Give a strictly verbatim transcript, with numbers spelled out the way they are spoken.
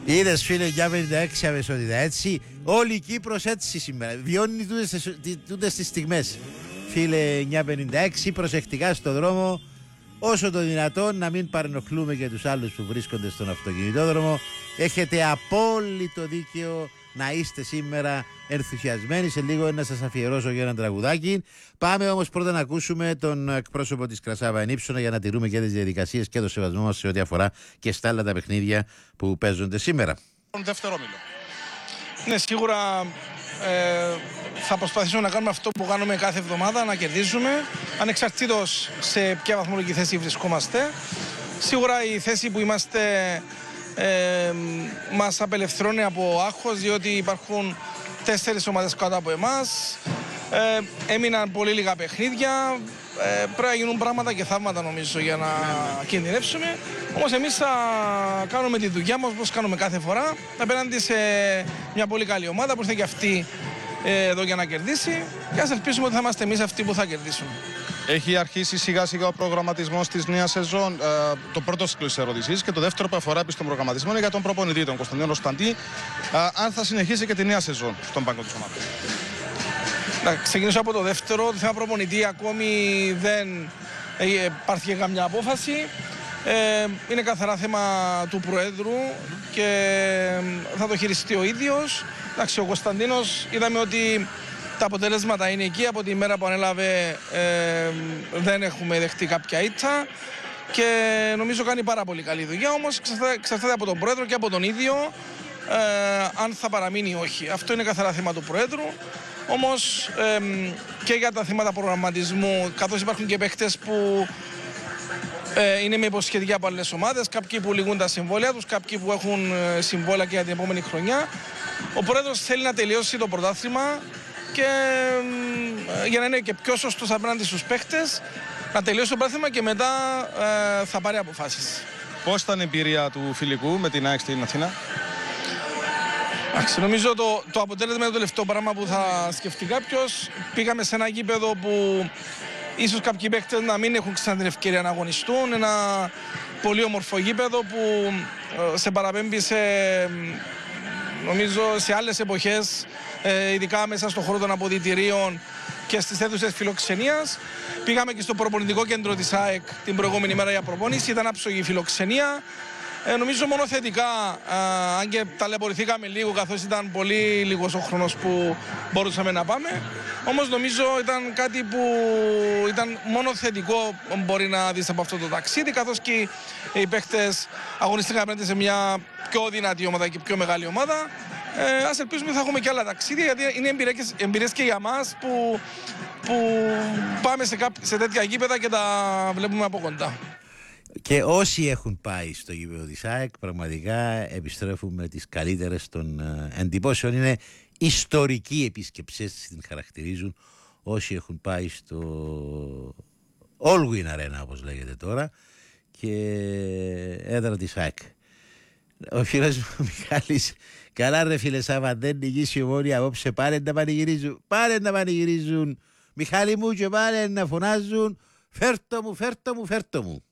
Είδες φίλε, για πενήντα έξι αμεσότητα. Έτσι, όλη η Κύπρος έτσι σήμερα. Βιώνει τούτες, τούτες τις στιγμές. Φίλε, εννιά πενήντα έξι, προσεκτικά στο δρόμο. Όσο το δυνατόν να μην παρενοχλούμε και τους άλλους που βρίσκονται στον αυτοκινητόδρομο. Έχετε απόλυτο δίκαιο να είστε σήμερα ενθουσιασμένοι. Σε λίγο να σας αφιερώσω για ένα τραγουδάκι. Πάμε όμως πρώτα να ακούσουμε τον εκπρόσωπο της Κρασάβα Ενίψωνα για να τηρούμε και τις διαδικασίες και το σεβασμό μας σε ό,τι αφορά και στα άλλα τα παιχνίδια που παίζονται σήμερα. Δεύτερο όμιλο. Ναι, σίγουρα ε, θα προσπαθήσουμε να κάνουμε αυτό που κάνουμε κάθε εβδομάδα, να κερδίζουμε, ανεξαρτήτως σε ποια βαθμολογική θέση βρισκόμαστε. Σίγουρα η θέση που είμαστε ε, μας απελευθερώνει από άγχος, διότι υπάρχουν τέσσερις ομάδες κάτω από εμάς. Ε, έμειναν πολύ λίγα παιχνίδια. Ε, πρέπει να γίνουν πράγματα και θαύματα νομίζω για να κινδυνεύσουμε. Όμως εμείς θα κάνουμε τη δουλειά μας όπως κάνουμε κάθε φορά απέναντι σε μια πολύ καλή ομάδα που ήρθε και αυτή ε, εδώ για να κερδίσει και ας ελπίσουμε ότι θα είμαστε εμείς αυτοί που θα κερδίσουν. Έχει αρχίσει σιγά σιγά ο προγραμματισμός της νέας σεζόν. Ε, το πρώτο κύκλο της ερωτησής και το δεύτερο που αφορά στον προγραμματισμό είναι για τον προπονητή, τον Κωνσταντίνο Ρωσταντή. Ε, αν θα συνεχίσει και τη νέα σεζόν στον πάγκο της ομάδας. Να ξεκινήσω από το δεύτερο. Το θέμα προπονητή ακόμη δεν υπάρχει καμιά απόφαση. Ε, είναι καθαρά θέμα του Προέδρου και θα το χειριστεί ο ίδιος. Εντάξει, ο Κωνσταντίνος είδαμε ότι τα αποτελέσματα είναι εκεί. Από τη μέρα που ανέλαβε ε, δεν έχουμε δεχτεί κάποια ήττα και νομίζω κάνει πάρα πολύ καλή δουλειά. Όμως εξαρτάται από τον Πρόεδρο και από τον ίδιο ε, αν θα παραμείνει ή όχι. Αυτό είναι καθαρά θέμα του Προέδρου. Όμως ε, και για τα θέματα προγραμματισμού, καθώς υπάρχουν και παίχτες που ε, είναι με υποσχετική από άλλες ομάδες, κάποιοι που λυγούν τα συμβόλαια τους, κάποιοι που έχουν ε, συμβόλαια και για την επόμενη χρονιά, ο Πρόεδρος θέλει να τελειώσει το πρωτάθλημα και ε, για να είναι και πιο σωστός απέναντι στους παίχτες, να τελειώσει το πρωτάθλημα και μετά ε, θα πάρει αποφάσεις. Πώς ήταν η εμπειρία του φιλικού με την ΑΕΚ στην Αθήνα? Νομίζω το, το αποτέλεσμα είναι το τελευταίο πράγμα που θα σκεφτεί κάποιος. Πήγαμε σε ένα γήπεδο που ίσως κάποιοι παίκτες να μην έχουν ξανά την ευκαιρία να αγωνιστούν. Ένα πολύ όμορφο γήπεδο που σε παραπέμπει σε, νομίζω, σε άλλες εποχές, ειδικά μέσα στον χώρο των αποδυτηρίων και στις αίθουσες φιλοξενίας. Πήγαμε και στο προπονητικό κέντρο της ΑΕΚ την προηγούμενη μέρα για προπόνηση. Ήταν άψογη φιλοξενία. Ε, νομίζω μόνο θετικά, α, αν και ταλαιπωρηθήκαμε λίγο καθώς ήταν πολύ λίγος ο χρόνος που μπορούσαμε να πάμε. Όμως νομίζω ήταν κάτι που ήταν μόνο θετικό μπορεί να δεις από αυτό το ταξίδι, καθώς και οι παίχτες αγωνιστήκαν απέναντι σε μια πιο δυνατή ομάδα και πιο μεγάλη ομάδα. Ε, ας ελπίσουμε ότι θα έχουμε και άλλα ταξίδια, γιατί είναι εμπειρίες, εμπειρίες και για μας που, που πάμε σε, κά, σε τέτοια γήπεδα και τα βλέπουμε από κοντά. Και όσοι έχουν πάει στο γήπεδο της ΑΕΚ πραγματικά επιστρέφουν με τις καλύτερες των εντυπώσεων. Είναι ιστορική επίσκεψη, έτσι την χαρακτηρίζουν όσοι έχουν πάει στο All-Win Arena, όπως λέγεται τώρα, και έδρα της ΑΕΚ. Ο φίλος μου ο Μιχάλης, καλά ρε φίλε Σάβα, δεν νικήσει η Ομόνια απόψε, πάρε να πανηγυρίζουν, πάρε να πανηγυρίζουν Μιχάλη μου, και πάρε να φωνάζουν φέρτο μου, φέρτο μου, φέρτο μου.